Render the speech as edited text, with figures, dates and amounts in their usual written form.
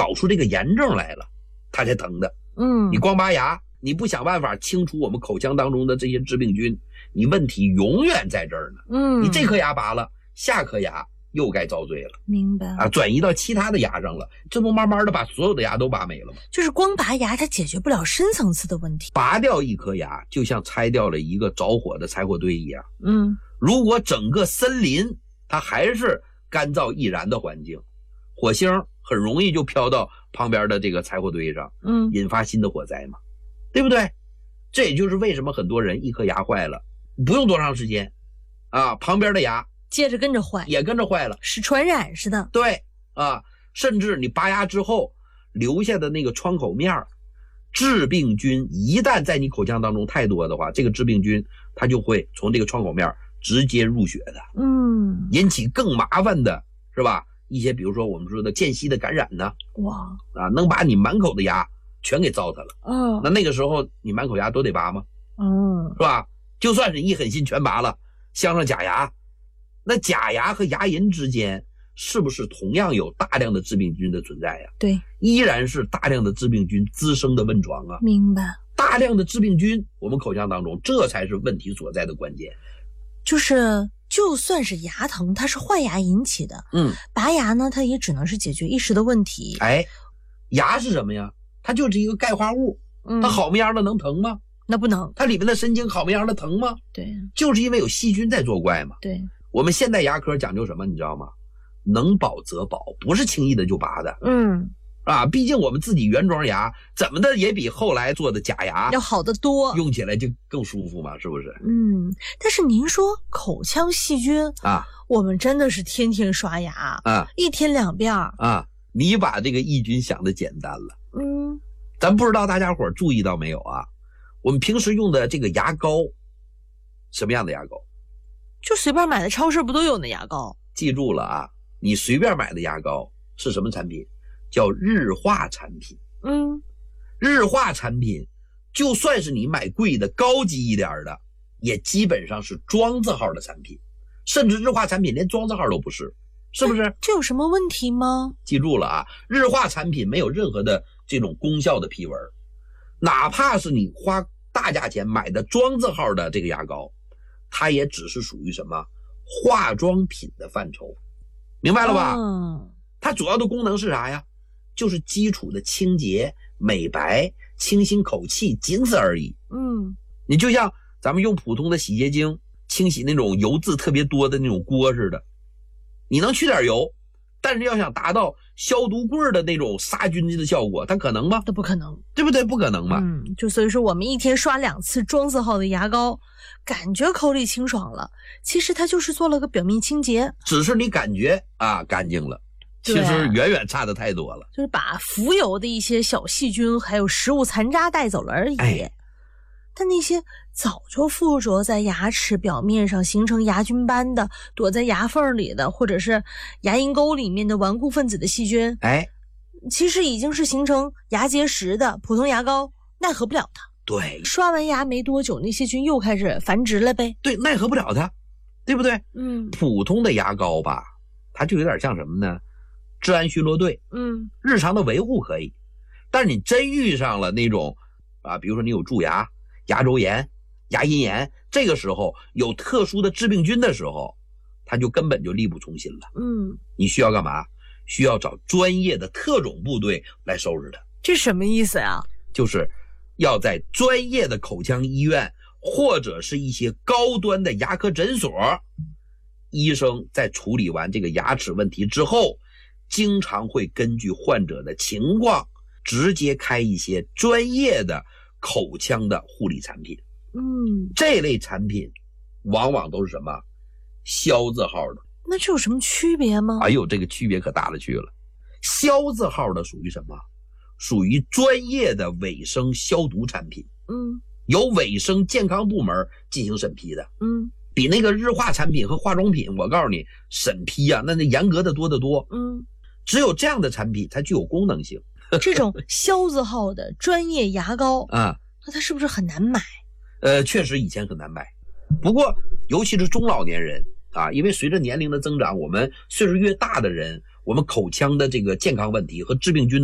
搞出这个炎症来了，它才疼的。你光拔牙，你不想办法清除我们口腔当中的这些致病菌，你问题永远在这儿呢。你这颗牙拔了，下颗牙又该遭罪了。 明白啊，转移到其他的牙上了，这不慢慢的把所有的牙都拔没了吗？ 就是光拔牙它解决不了深层次的问题。 拔掉一颗牙就像拆掉了一个着火的柴火堆一样。如果整个森林它还是干燥易燃的环境，火星很容易就飘到旁边的这个柴火堆上，引发新的火灾嘛，对不对？这也就是为什么很多人一颗牙坏了，不用多长时间啊，旁边的牙接着跟着坏， 也跟着坏了， 是传染似的。 对啊，甚至你拔牙之后留下的那个创口面，致病菌一旦在你口腔当中太多的话，这个致病菌它就会从这个创口面直接入血的，引起更麻烦的是吧？一些比如说我们说的间隙的感染呢，能把你满口的牙全给糟蹋了。那个时候你满口牙都得拔吗？是吧？就算是一狠心全拔了，镶上假牙，那假牙和牙龈之间是不是同样有大量的致病菌的存在呀？ 对， 依然是大量的致病菌滋生的温床啊。 明白。 大量的致病菌，我们口腔当中，这才是问题所在的关键。 就算是牙疼，它是坏牙引起的，拔牙呢，它也只能是解决一时的问题。 牙是什么呀？它就是一个钙化物，它好么样的能疼吗？ 那不能。 它里面的神经好么样的疼吗？ 对， 就是因为有细菌在作怪嘛。 对， 我们现代牙科讲究什么，你知道吗？能保则保，不是轻易的就拔的。毕竟我们自己原装牙怎么的也比后来做的假牙要好得多， 用起来就更舒服嘛，是不是？ 但是您说口腔细菌我们真的是天天刷牙一天2遍你把这个抑菌想的简单了。咱不知道大家伙注意到没有啊？我们平时用的这个牙膏，什么样的牙膏？ 就随便买的超市不都有那牙膏？ 记住了啊，你随便买的牙膏是什么产品？叫日化产品。日化产品就算是你买贵的高级一点的，也基本上是庄字号的产品，甚至日化产品连庄字号都不是，是不是？ 这有什么问题吗？ 记住了啊，日化产品没有任何的这种功效的批文，哪怕是你花大价钱买的庄字号的这个牙膏，它也只是属于什么化妆品的范畴，明白了吧？它主要的功能是啥呀？就是基础的清洁、美白、清新口气，仅此而已。你就像咱们用普通的洗洁精清洗那种油渍特别多的那种锅似的，你能去点油，但是要想达到消毒柜的那种杀菌的效果，它可能吗？ 都不可能， 对不对？不可能嘛。 就所以说我们一天刷2次庄字号的牙膏，感觉口里清爽了，其实它就是做了个表面清洁， 只是你感觉干净了，其实远远差的太多了， 就是把浮游的一些小细菌还有食物残渣带走了而已。但那些早就附着在牙齿表面上形成牙菌斑的，躲在牙缝里的，或者是牙龈沟里面的顽固分子的细菌，其实已经是形成牙结石的，普通牙膏奈何不了它。 对， 刷完牙没多久，那些菌又开始繁殖了呗。 对，奈何不了它，对不对？普通的牙膏吧，它就有点像什么呢？治安巡逻队。日常的维护可以，但是你真遇上了那种比如说你有蛀牙、牙周炎、牙龈炎，这个时候有特殊的致病菌的时候，它就根本就力不从心了。你需要干嘛？需要找专业的特种部队来收拾它。 这什么意思啊？ 就是要在专业的口腔医院或者是一些高端的牙科诊所，医生在处理完这个牙齿问题之后，经常会根据患者的情况直接开一些专业的口腔的护理产品。这类产品往往都是什么肖字号的。 那这有什么区别吗？ 这个区别可大了去了。肖字号的属于什么？属于专业的卫生消毒产品。由卫生健康部门进行审批的。比那个日化产品和化妆品，我告诉你审批那严格的多得多。只有这样的产品才具有功能性。 这种肖字号的专业牙膏那它是不是很难买？ 确实以前很难买，不过尤其是中老年人因为随着年龄的增长，我们岁数越大的人，我们口腔的这个健康问题和致病菌